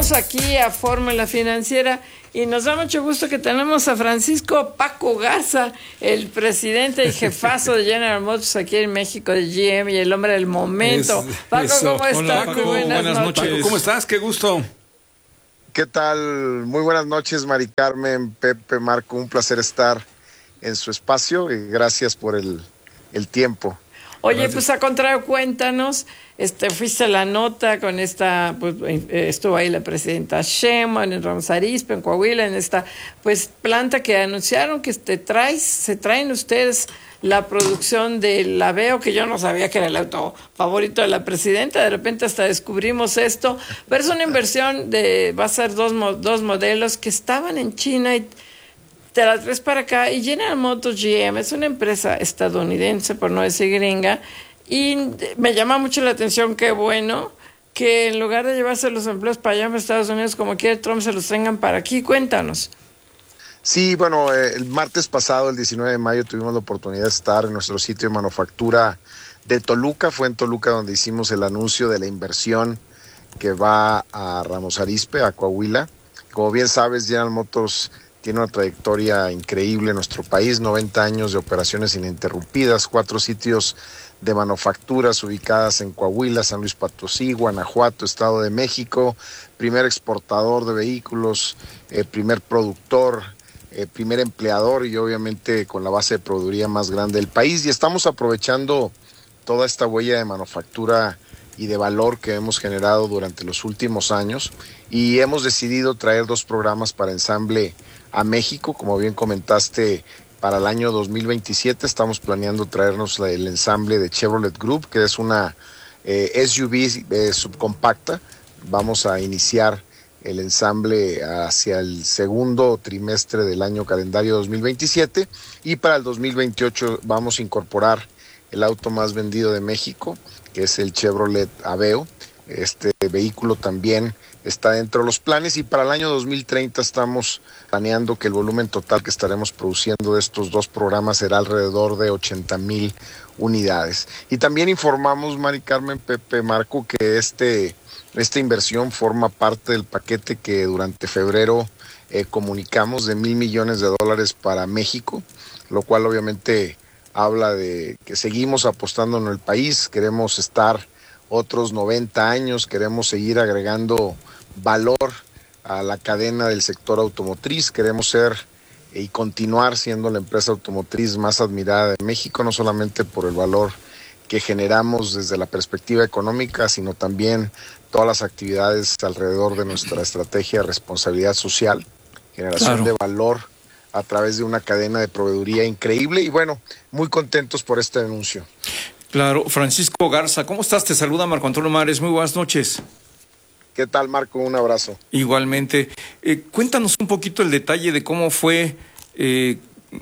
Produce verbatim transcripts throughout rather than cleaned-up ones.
Regresamos aquí a Fórmula Financiera y nos da mucho gusto que tenemos a Francisco Paco Garza, el presidente y jefazo de General Motors aquí en México, de G M, y el hombre del momento. Es, Paco, eso. ¿cómo estás? Hola, Paco, buenas, buenas noches. Paco, ¿cómo estás? Qué gusto. ¿Qué tal? Muy buenas noches, Mari Carmen, Pepe, Marco. Un placer estar en su espacio y gracias por el, el tiempo. Oye, Gracias. Pues a contrario, cuéntanos, este, fuiste a la nota con esta, pues estuvo ahí la presidenta Sheinbaum en Ramos Arizpe, en Coahuila, en esta pues planta que anunciaron que te traes, se traen ustedes la producción del Aveo, que yo no sabía que era el auto favorito de la presidenta, de repente hasta descubrimos esto, pero es una inversión de, va a ser dos, dos modelos que estaban en China y te las traes para acá. Y General Motors G M es una empresa estadounidense, por no decir gringa, y me llama mucho la atención, qué bueno, que en lugar de llevarse los empleos para allá en Estados Unidos, como quiere Trump, se los tengan para aquí. Cuéntanos. Sí, bueno, eh, el martes pasado, el diecinueve de mayo, tuvimos la oportunidad de estar en nuestro sitio de manufactura de Toluca. Fue en Toluca donde hicimos el anuncio de la inversión que va a Ramos Arizpe, a Coahuila. Como bien sabes, General Motors tiene una trayectoria increíble en nuestro país, noventa años de operaciones ininterrumpidas, cuatro sitios de manufacturas ubicadas en Coahuila, San Luis Potosí, Guanajuato, Estado de México, primer exportador de vehículos, eh, primer productor, eh, primer empleador y obviamente con la base de proveeduría más grande del país. Y estamos aprovechando toda esta huella de manufactura y de valor que hemos generado durante los últimos años y hemos decidido traer dos programas para ensamble a México. Como bien comentaste, para el año dos mil veintisiete estamos planeando traernos el ensamble de Chevrolet Group, que es una eh, S U V eh, subcompacta. Vamos a iniciar el ensamble hacia el segundo trimestre del año calendario dos mil veintisiete y para el dos mil veintiocho vamos a incorporar el auto más vendido de México, que es el Chevrolet Aveo. Este vehículo también está dentro de los planes y para el año dos mil treinta estamos planeando que el volumen total que estaremos produciendo de estos dos programas será alrededor de ochenta mil unidades. Y también informamos, Mari Carmen, Pepe, Marco, que este, esta inversión forma parte del paquete que durante febrero eh, comunicamos de mil millones de dólares para México, lo cual obviamente habla de que seguimos apostando en el país, queremos estar otros noventa años, queremos seguir agregando valor a la cadena del sector automotriz, queremos ser y continuar siendo la empresa automotriz más admirada de México, no solamente por el valor que generamos desde la perspectiva económica, sino también todas las actividades alrededor de nuestra estrategia de responsabilidad social, generación claro. de valor a través de una cadena de proveeduría increíble y bueno, muy contentos por este anuncio. Claro, Francisco Garza, ¿cómo estás? Te saluda Marco Antonio Mares, muy buenas noches. ¿Qué tal, Marco? Un abrazo. Igualmente. Eh, cuéntanos un poquito el detalle de cómo fue eh,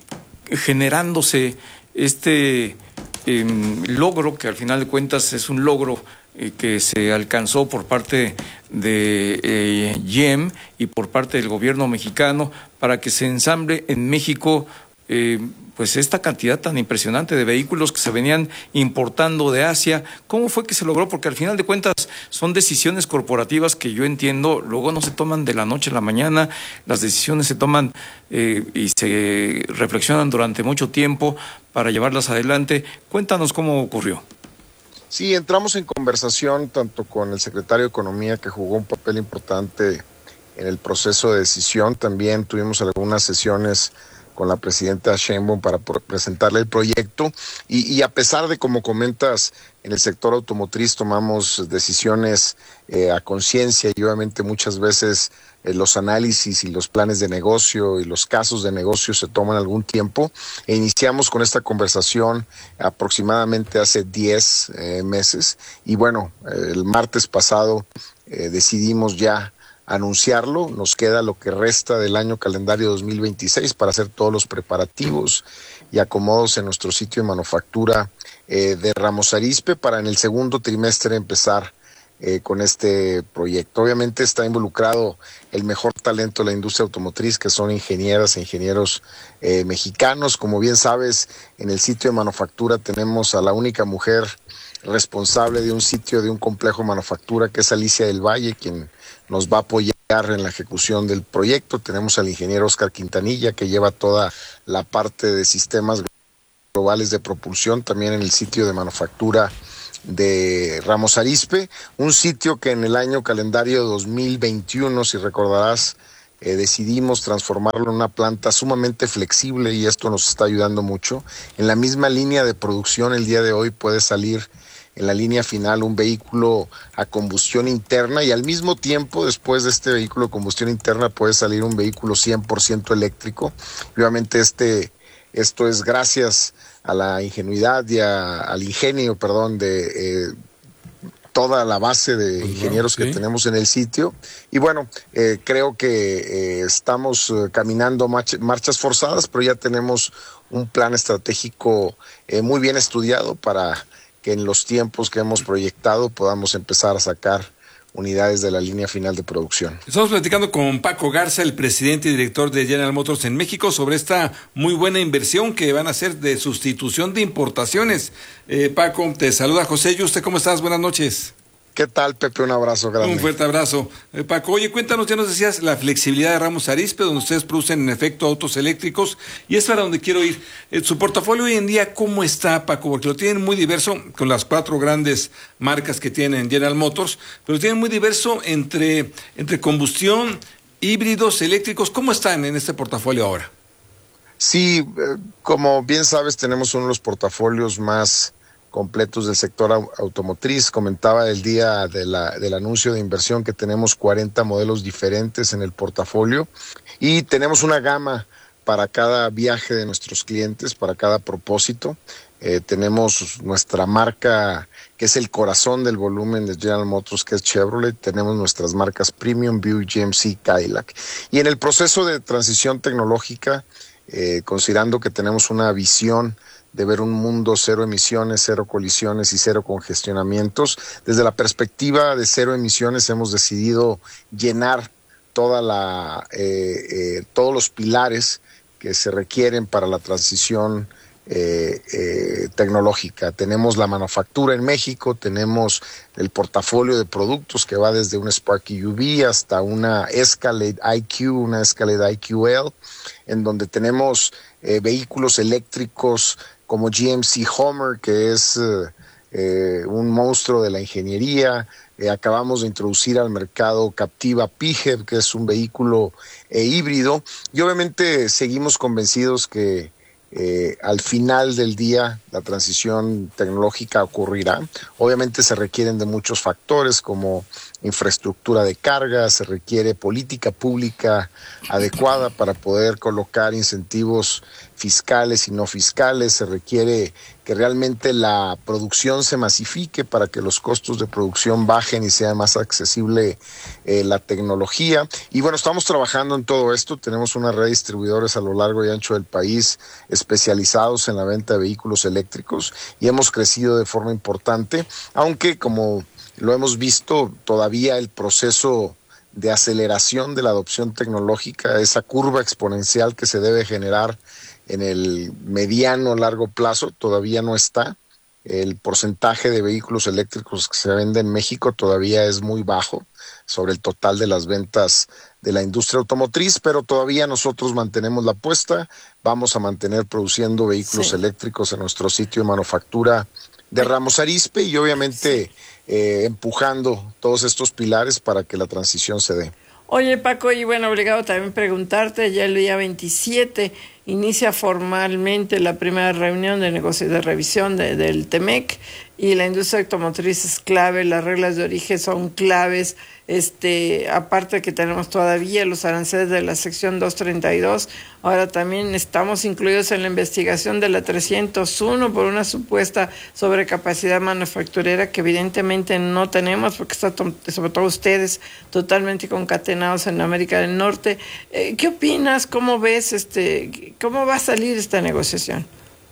generándose este eh, logro, que al final de cuentas es un logro eh, que se alcanzó por parte de eh, G M y por parte del gobierno mexicano para que se ensamble en México eh, pues esta cantidad tan impresionante de vehículos que se venían importando de Asia. ¿Cómo fue que se logró? Porque al final de cuentas son decisiones corporativas que yo entiendo, luego no se toman de la noche a la mañana, las decisiones se toman eh, y se reflexionan durante mucho tiempo para llevarlas adelante. Cuéntanos cómo ocurrió. Sí, entramos en conversación tanto con el secretario de Economía, que jugó un papel importante en el proceso de decisión, también tuvimos algunas sesiones con la presidenta Sheinbaum para presentarle el proyecto y, y a pesar de, como comentas, en el sector automotriz tomamos decisiones eh, a conciencia y obviamente muchas veces eh, los análisis y los planes de negocio y los casos de negocio se toman algún tiempo e iniciamos con esta conversación aproximadamente hace diez eh, meses y bueno, eh, el martes pasado eh, decidimos ya anunciarlo. Nos queda lo que resta del año calendario dos mil veintiséis para hacer todos los preparativos y acomodos en nuestro sitio de manufactura eh, de Ramos Arizpe para en el segundo trimestre empezar eh, con este proyecto. Obviamente está involucrado el mejor talento de la industria automotriz, que son ingenieras e ingenieros eh, mexicanos. Como bien sabes, en el sitio de manufactura tenemos a la única mujer responsable de un sitio, de un complejo de manufactura, que es Alicia del Valle, quien nos va a apoyar en la ejecución del proyecto. Tenemos al ingeniero Oscar Quintanilla, que lleva toda la parte de sistemas globales de propulsión, también en el sitio de manufactura de Ramos Arizpe, un sitio que en el año calendario dos mil veintiuno, si recordarás, eh, decidimos transformarlo en una planta sumamente flexible, y esto nos está ayudando mucho. En la misma línea de producción, el día de hoy puede salir en la línea final un vehículo a combustión interna, y al mismo tiempo, después de este vehículo de combustión interna, puede salir un vehículo cien por ciento eléctrico. Obviamente este, esto es gracias a la ingenuidad y a, al ingenio, perdón, de eh, toda la base de pues ingenieros no, sí. que tenemos en el sitio. Y bueno, eh, creo que eh, estamos eh, caminando march marchas forzadas, pero ya tenemos un plan estratégico eh, muy bien estudiado para que en los tiempos que hemos proyectado podamos empezar a sacar unidades de la línea final de producción. Estamos platicando con Paco Garza, el presidente y director de General Motors en México, sobre esta muy buena inversión que van a hacer de sustitución de importaciones. Eh, Paco, te saluda José Yuste, ¿cómo estás? Buenas noches. ¿Qué tal, Pepe? Un abrazo grande. Un fuerte abrazo. Eh, Paco, oye, cuéntanos, ya nos decías la flexibilidad de Ramos Arizpe, donde ustedes producen en efecto autos eléctricos, y es para donde quiero ir. Eh, su portafolio hoy en día, ¿cómo está, Paco? Porque lo tienen muy diverso, con las cuatro grandes marcas que tienen General Motors, pero lo tienen muy diverso entre, entre combustión, híbridos, eléctricos. ¿Cómo están en este portafolio ahora? Sí, eh, como bien sabes, tenemos uno de los portafolios más completos del sector automotriz. Comentaba el día de la, del anuncio de inversión que tenemos cuarenta modelos diferentes en el portafolio, y tenemos una gama para cada viaje de nuestros clientes, para cada propósito. Eh, tenemos nuestra marca, que es el corazón del volumen de General Motors, que es Chevrolet. Tenemos nuestras marcas Premium, Buick, G M C, Cadillac. Y en el proceso de transición tecnológica, eh, considerando que tenemos una visión de ver un mundo cero emisiones, cero colisiones y cero congestionamientos, desde la perspectiva de cero emisiones hemos decidido llenar toda la, eh, eh, todos los pilares que se requieren para la transición eh, eh, tecnológica. Tenemos la manufactura en México, tenemos el portafolio de productos que va desde una Sparky U V hasta una Escalade I Q, una Escalade I Q L, en donde tenemos eh, vehículos eléctricos como G M C Hummer, que es eh, eh, un monstruo de la ingeniería. Eh, acabamos de introducir al mercado Captiva P H E V, que es un vehículo eh, híbrido, y obviamente seguimos convencidos que eh, al final del día la transición tecnológica ocurrirá. Obviamente se requieren de muchos factores como infraestructura de carga, se requiere política pública adecuada para poder colocar incentivos fiscales y no fiscales, se requiere que realmente la producción se masifique para que los costos de producción bajen y sea más accesible eh, la tecnología. Y bueno, estamos trabajando en todo esto. Tenemos una red de distribuidores a lo largo y ancho del país especializados en la venta de vehículos eléctricos, y hemos crecido de forma importante, aunque como lo hemos visto, todavía el proceso de aceleración de la adopción tecnológica, esa curva exponencial que se debe generar en el mediano largo plazo, todavía no está. El porcentaje de vehículos eléctricos que se venden en México todavía es muy bajo sobre el total de las ventas de la industria automotriz, pero todavía nosotros mantenemos la apuesta. Vamos a mantener produciendo vehículos sí. eléctricos en nuestro sitio de manufactura de Ramos Arizpe, y obviamente sí. eh, empujando todos estos pilares para que la transición se dé. Oye, Paco, y bueno, obligado también preguntarte, ya el día veintisiete inicia formalmente la primera reunión de negocio de revisión de, del T M E C, y la industria automotriz es clave, las reglas de origen son claves, este, aparte que tenemos todavía los aranceles de la sección doscientos treinta y dos, ahora también estamos incluidos en la investigación de la trescientos uno por una supuesta sobrecapacidad manufacturera que evidentemente no tenemos, porque está sobre todo ustedes totalmente concatenados en América del Norte. Eh, ¿Qué opinas? ¿Cómo ves este, cómo va a salir esta negociación?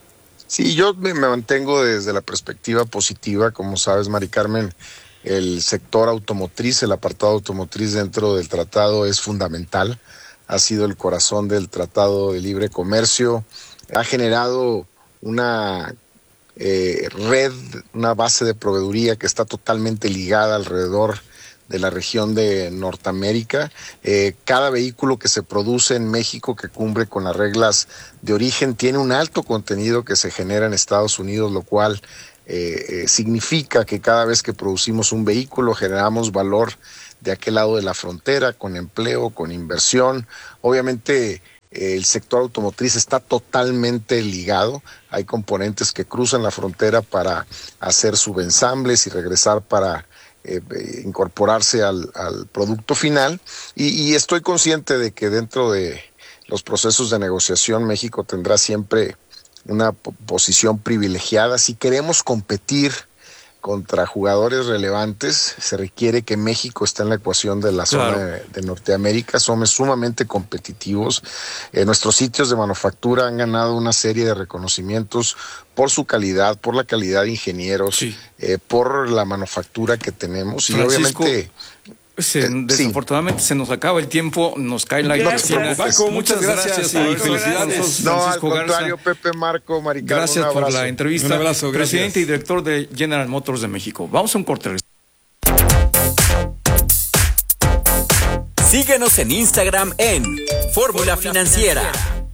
Sí, yo me mantengo desde la perspectiva positiva. Como sabes, Mari Carmen, el sector automotriz, el apartado automotriz dentro del tratado es fundamental. Ha sido el corazón del Tratado de Libre Comercio. Ha generado una eh, red, una base de proveeduría que está totalmente ligada alrededor de la región de Norteamérica. Eh, cada vehículo que se produce en México que cumple con las reglas de origen tiene un alto contenido que se genera en Estados Unidos, lo cual eh, eh, significa que cada vez que producimos un vehículo generamos valor de aquel lado de la frontera, con empleo, con inversión. Obviamente el sector automotriz está totalmente ligado. Hay componentes que cruzan la frontera para hacer subensambles y regresar para eh, incorporarse al, al producto final. Y, y estoy consciente de que dentro de los procesos de negociación México tendrá siempre una posición privilegiada. Si queremos competir contra jugadores relevantes, se requiere que México esté en la ecuación de la claro. zona de, de Norteamérica. Somos sumamente competitivos. Eh, nuestros sitios de manufactura han ganado una serie de reconocimientos por su calidad, por la calidad de ingenieros, sí. eh, por la manufactura que tenemos. Francisco, y obviamente... Se, eh, desafortunadamente sí. se nos acaba el tiempo, nos cae la cortina. Paco, muchas gracias y felicidades. No, al contrario, Pepe, Marco, Maricarmen, gracias un abrazo. por la entrevista. Un abrazo, gracias. Presidente y director de General Motors de México. Vamos a un corte. Síguenos en Instagram en Fórmula Financiera.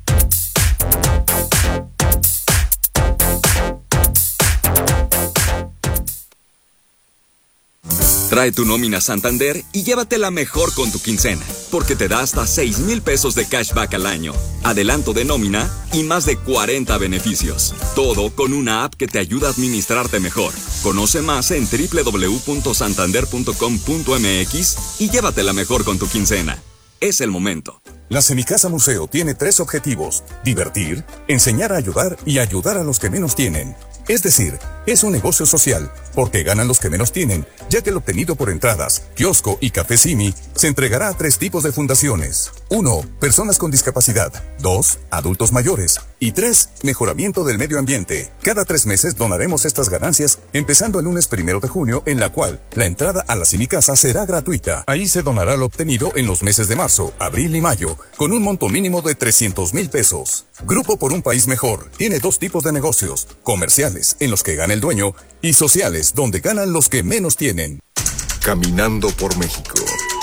Trae tu nómina Santander y llévatela mejor con tu quincena, porque te da hasta seis mil pesos de cashback al año, adelanto de nómina y más de cuarenta beneficios. Todo con una app que te ayuda a administrarte mejor. Conoce más en doble u doble u doble u punto santander punto com punto m x y llévatela mejor con tu quincena. Es el momento. La Semicasa Museo tiene tres objetivos: divertir, enseñar a ayudar y ayudar a los que menos tienen. Es decir, es un negocio social, porque ganan los que menos tienen, ya que el obtenido por entradas, kiosco y café Simi se entregará a tres tipos de fundaciones. Uno, personas con discapacidad. Dos, adultos mayores. Y tres, mejoramiento del medio ambiente. Cada tres meses donaremos estas ganancias, empezando el lunes primero de junio, en la cual la entrada a la Semicasa será gratuita. Ahí se donará lo obtenido en los meses de marzo, abril y mayo, con un monto mínimo de trescientos mil pesos. Grupo por un País Mejor tiene dos tipos de negocios: comerciales, en los que gana el dueño, y sociales, donde ganan los que menos tienen. Caminando por México.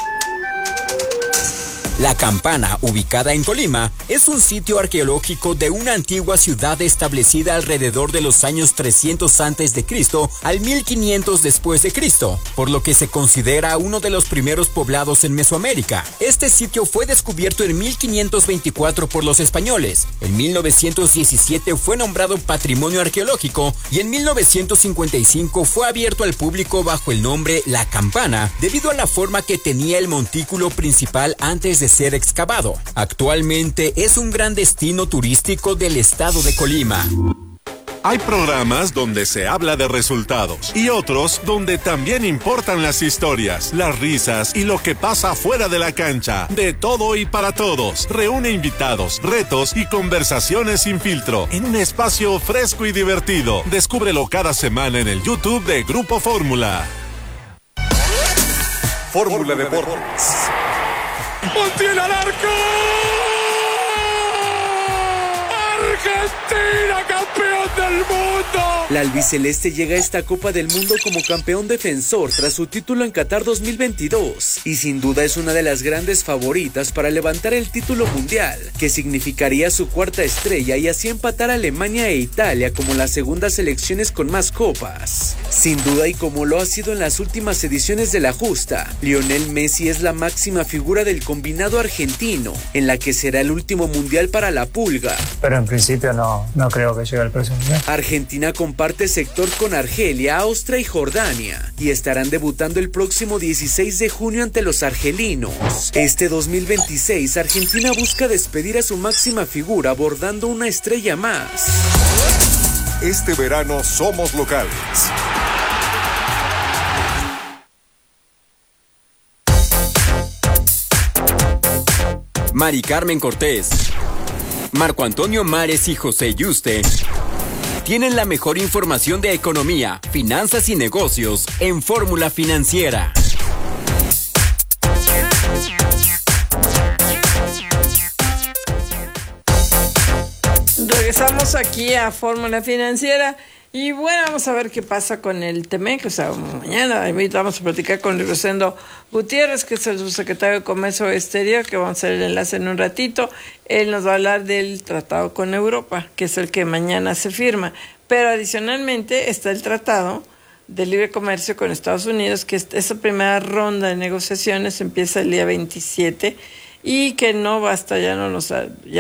La Campana, ubicada en Colima, es un sitio arqueológico de una antigua ciudad establecida alrededor de los años trescientos antes de Cristo al mil quinientos después de Cristo, por lo que se considera uno de los primeros poblados en Mesoamérica. Este sitio fue descubierto en mil quinientos veinticuatro por los españoles. En mil novecientos diecisiete fue nombrado Patrimonio Arqueológico y en mil novecientos cincuenta y cinco fue abierto al público bajo el nombre La Campana, debido a la forma que tenía el montículo principal antes de ser excavado. Actualmente es un gran destino turístico del estado de Colima. Hay programas donde se habla de resultados y otros donde también importan las historias, las risas y lo que pasa fuera de la cancha. De todo y para todos. Reúne invitados, retos y conversaciones sin filtro en un espacio fresco y divertido. Descúbrelo cada semana en el YouTube de Grupo Fórmula. Fórmula Deportes. ¡Montiel al arco! ¡Argentina, campeón del mundo! La albiceleste llega a esta Copa del Mundo como campeón defensor tras su título en Qatar dos mil veintidós y sin duda es una de las grandes favoritas para levantar el título mundial, que significaría su cuarta estrella y así empatar a Alemania e Italia como las segundas selecciones con más copas. Sin duda, y como lo ha sido en las últimas ediciones de la justa, Lionel Messi es la máxima figura del combinado argentino, en la que será el último mundial para la Pulga. Pero en principio no, no creo que llegue al próximo mundial. Argentina comparte sector con Argelia, Austria y Jordania, y estarán debutando el próximo dieciséis de junio ante los argelinos. Este dos mil veintiséis, Argentina busca despedir a su máxima figura abordando una estrella más. Este verano somos locales. Mari Carmen Cortés, Marco Antonio Mares y José Yuste tienen la mejor información de economía, finanzas y negocios en Fórmula Financiera. Regresamos aquí a Fórmula Financiera Y bueno, vamos a ver qué pasa con el Temec, o sea, mañana vamos a platicar con Rosendo Gutiérrez, que es el subsecretario de Comercio Exterior, que vamos a hacer el enlace en un ratito. Él nos va a hablar del tratado con Europa, que es el que mañana se firma. Pero adicionalmente está el tratado de libre comercio con Estados Unidos, que esa primera ronda de negociaciones empieza el día veintisiete y que no basta, ya no nos... Ya